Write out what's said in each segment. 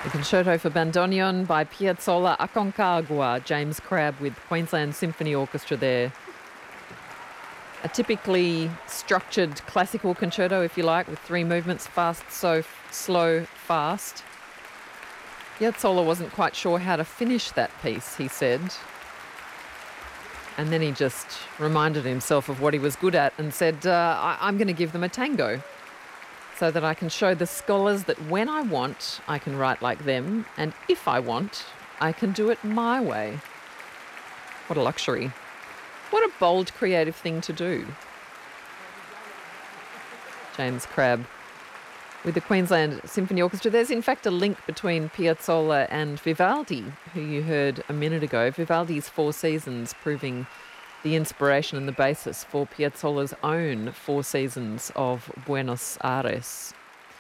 The Concerto for Bandoneon by Piazzolla Aconcagua, James Crabb with Queensland Symphony Orchestra there. A typically structured classical concerto, if you like, with three movements, fast, slow, fast. Piazzolla wasn't quite sure how to finish that piece, he said. And then he just reminded himself of what he was good at and said, I'm going to give them a tango so that I can show the scholars that when I want, I can write like them, and if I want, I can do it my way. What a luxury. What a bold, creative thing to do. James Crabb with the Queensland Symphony Orchestra. There's in fact a link between Piazzolla and Vivaldi, who you heard a minute ago. Vivaldi's Four Seasons proving the inspiration and the basis for Piazzolla's own Four Seasons of Buenos Aires.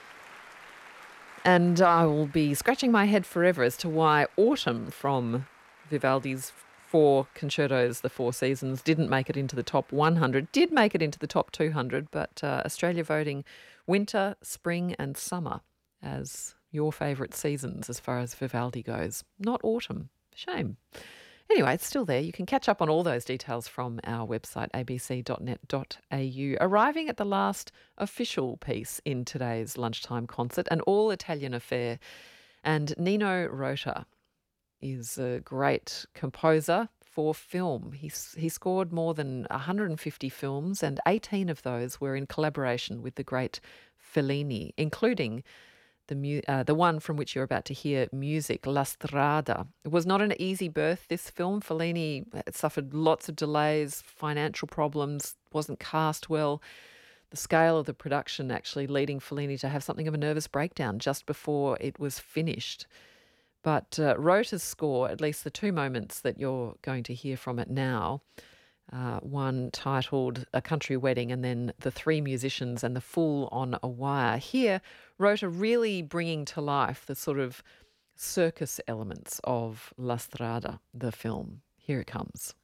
And I will be scratching my head forever as to why Autumn from Vivaldi's four concertos, the Four Seasons, didn't make it into the top 100. Did make it into the top 200, but Australia voting winter, spring and summer as your favourite seasons as far as Vivaldi goes. Not autumn. Shame. Anyway, it's still there. You can catch up on all those details from our website, abc.net.au. Arriving at the last official piece in today's lunchtime concert, an all-Italian affair. And Nino Rota is a great composer for film. He scored more than 150 films, and 18 of those were in collaboration with the great Fellini, including the one from which you're about to hear music, La Strada. It was not an easy birth, this film. Fellini suffered lots of delays, financial problems, wasn't cast well. The scale of the production actually leading Fellini to have something of a nervous breakdown just before it was finished. But Rota's score, at least the two moments that you're going to hear from it now, one titled A Country Wedding and then The Three Musicians and the Fool on a Wire. Here, Rota really bringing to life the sort of circus elements of La Strada, the film. Here it comes.